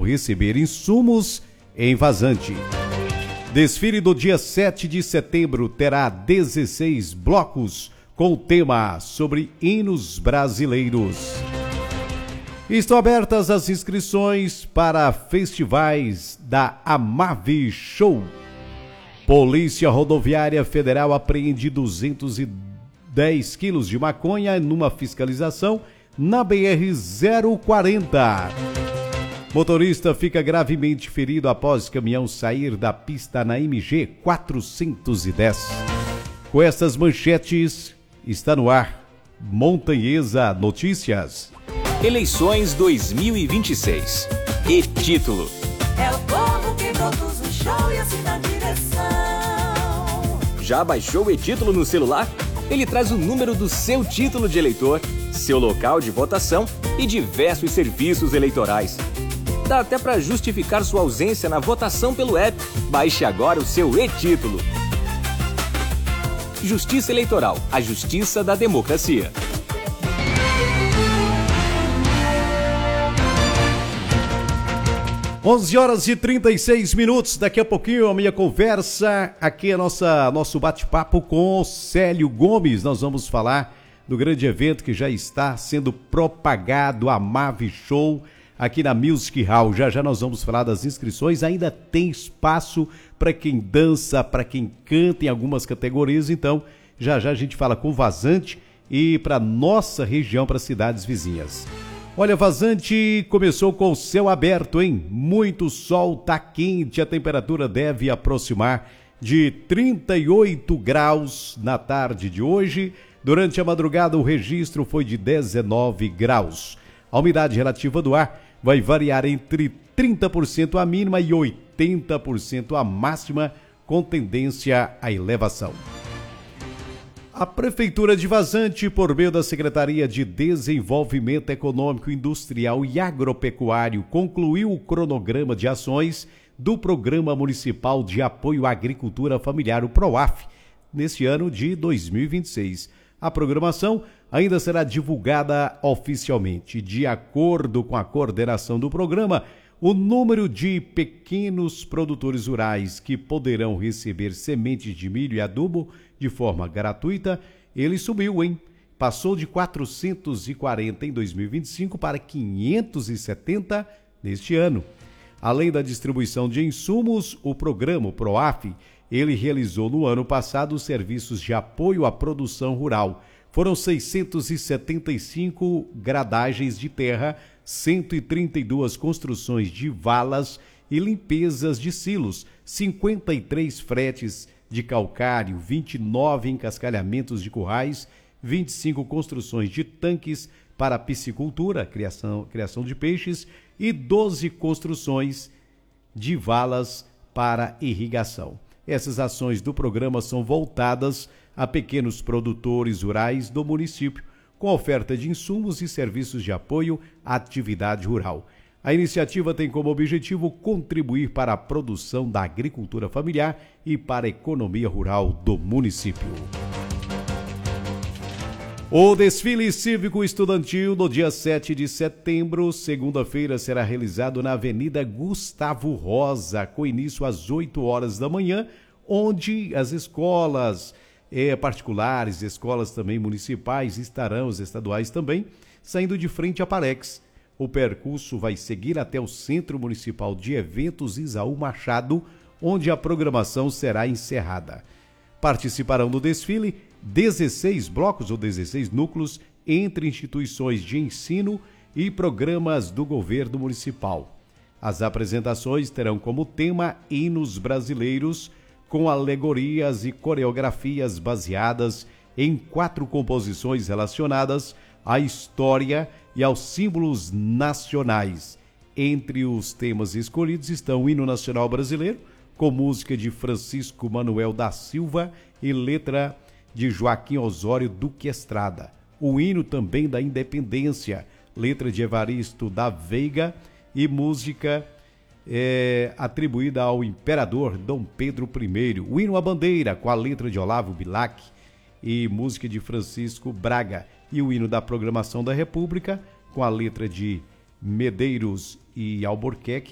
receber insumos em Vazante. Desfile do dia 7 de setembro terá 16 blocos com o tema sobre hinos brasileiros. Estão abertas as inscrições para festivais da Amave Show. Polícia Rodoviária Federal apreende 210 quilos de maconha numa fiscalização na BR-040. Motorista fica gravemente ferido após caminhão sair da pista na MG 410. Com essas manchetes, está no ar Montanhesa Notícias. Eleições 2026. E título: é o povo que produz o show e assina a direção. Já baixou o e-título no celular? Ele traz o número do seu título de eleitor, seu local de votação e diversos serviços eleitorais. Dá até para justificar sua ausência na votação pelo app. Baixe agora o seu e-título. Justiça Eleitoral, a justiça da democracia. 11h36. Daqui a pouquinho a minha conversa, aqui é nosso bate-papo com o Célio Gomes. Nós vamos falar do grande evento que já está sendo propagado, a Amave Show, aqui na Music Hall. Já nós vamos falar das inscrições. Ainda tem espaço para quem dança, para quem canta em algumas categorias. Então, já a gente fala com Vazante e para nossa região, para cidades vizinhas. Olha, Vazante começou com o céu aberto, hein? Muito sol, tá quente, a temperatura deve aproximar de 38 graus na tarde de hoje. Durante a madrugada, o registro foi de 19 graus. A umidade relativa do ar vai variar entre 30% a mínima e 80% a máxima, com tendência à elevação. A Prefeitura de Vazante, por meio da Secretaria de Desenvolvimento Econômico, Industrial e Agropecuário, concluiu o cronograma de ações do Programa Municipal de Apoio à Agricultura Familiar, o PROAF, neste ano de 2026. A programação ainda será divulgada oficialmente. De acordo com a coordenação do programa, o número de pequenos produtores rurais que poderão receber sementes de milho e adubo de forma gratuita, ele subiu, hein? Passou de 440 em 2025 para 570 neste ano. Além da distribuição de insumos, o programa, o PROAF, ele realizou no ano passado serviços de apoio à produção rural. Foram 675 gradagens de terra, 132 construções de valas e limpezas de silos, 53 fretes de calcário, 29 encascalhamentos de currais, 25 construções de tanques para piscicultura, criação de peixes, e 12 construções de valas para irrigação. Essas ações do programa são voltadas a pequenos produtores rurais do município, com oferta de insumos e serviços de apoio à atividade rural. A iniciativa tem como objetivo contribuir para a produção da agricultura familiar e para a economia rural do município. O desfile cívico-estudantil no dia 7 de setembro, segunda-feira, será realizado na Avenida Gustavo Rosa, com início às 8 horas da manhã, onde as escolas particulares, escolas também municipais estarão, os estaduais também, saindo de frente à Parex. O percurso vai seguir até o Centro Municipal de Eventos Isaú Machado, onde a programação será encerrada. Participarão do desfile 16 blocos ou 16 núcleos entre instituições de ensino e programas do governo municipal. As apresentações terão como tema hinos brasileiros, com alegorias e coreografias baseadas em 4 composições relacionadas à história e aos símbolos nacionais. Entre os temas escolhidos estão o hino nacional brasileiro, com música de Francisco Manuel da Silva e letra de Joaquim Osório Duque Estrada. O hino também da Independência, letra de Evaristo da Veiga e música atribuída ao imperador Dom Pedro I. O hino à bandeira, com a letra de Olavo Bilac e música de Francisco Braga. E o hino da programação da República, com a letra de Medeiros e Albuquerque